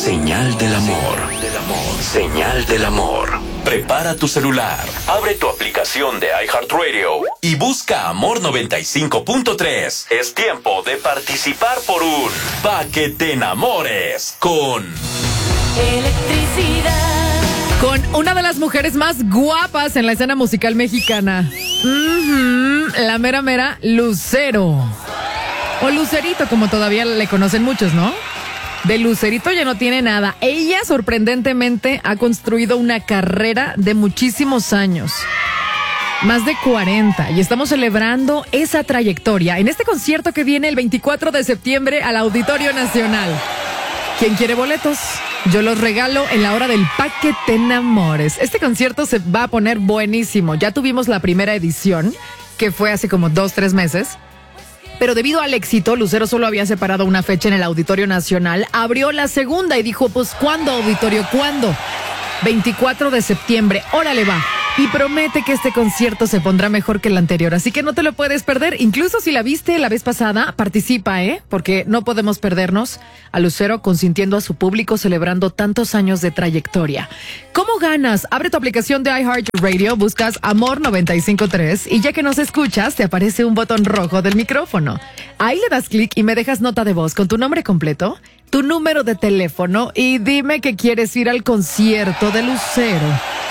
Señal del amor. Señal del amor. Prepara tu celular, abre tu aplicación de iHeartRadio y busca Amor 95.3. Es tiempo de participar por un Pa' que te enamores con Electricidad. Con una de las mujeres más guapas en la escena musical mexicana. La mera mera Lucero. O Lucerito, como todavía le conocen muchos, ¿no? De Lucerito ya no tiene nada. Ella, sorprendentemente, ha construido una carrera de muchísimos años. Más de 40. Y estamos celebrando esa trayectoria en este concierto que viene el 24 de septiembre al Auditorio Nacional. ¿Quién quiere boletos? Yo los regalo en la hora del Pa' que te enamores. Este concierto se va a poner buenísimo. Ya tuvimos la primera edición, que fue hace como 2-3 meses. Pero debido al éxito, Lucero solo había separado una fecha en el Auditorio Nacional. Abrió la segunda y dijo, pues, ¿cuándo, auditorio? ¿Cuándo? 24 de septiembre, órale va. Y promete que este concierto se pondrá mejor que el anterior, así que no te lo puedes perder. Incluso si la viste la vez pasada, participa, porque no podemos perdernos a Lucero consintiendo a su público, celebrando tantos años de trayectoria. ¿Cómo ganas? Abre tu aplicación de iHeartRadio, buscas Amor 95.3 y ya que nos escuchas, te aparece un botón rojo del micrófono. Ahí le das clic y me dejas nota de voz con tu nombre completo, tu número de teléfono y dime que quieres ir al concierto de Lucero.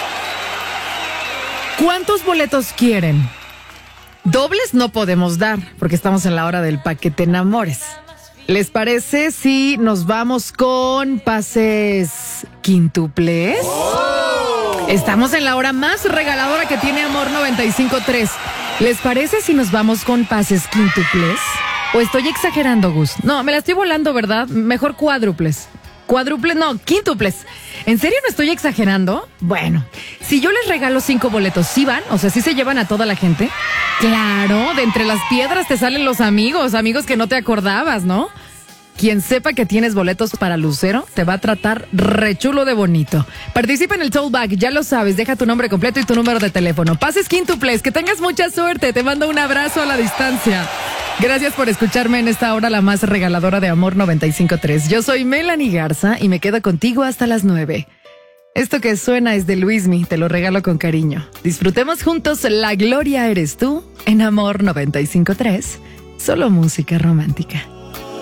¿Cuántos boletos quieren? Dobles no podemos dar, porque estamos en la hora del Pa' que te enamores. ¿Les parece si nos vamos con pases quíntuples? Estamos en la hora más regaladora que tiene Amor 95.3. ¿Les parece si nos vamos con pases quíntuples? ¿O estoy exagerando, Gus? No, me la estoy volando, ¿verdad? Mejor cuádruples. Cuádruples, no, quíntuples. ¿En serio no estoy exagerando? Bueno, si yo les regalo 5 boletos, ¿sí van? O sea, ¿sí se llevan a toda la gente? Claro, de entre las piedras te salen los amigos que no te acordabas, ¿no? Quien sepa que tienes boletos para Lucero, te va a tratar re chulo de bonito. Participa en el Tollback, ya lo sabes, deja tu nombre completo y tu número de teléfono. Pases quíntuples, que tengas mucha suerte, te mando un abrazo a la distancia. Gracias por escucharme en esta hora la más regaladora de Amor 95.3. Yo soy Melanie Garza y me quedo contigo hasta las 9. Esto que suena es de Luismi, te lo regalo con cariño. Disfrutemos juntos La Gloria Eres Tú en Amor 95.3. Solo música romántica.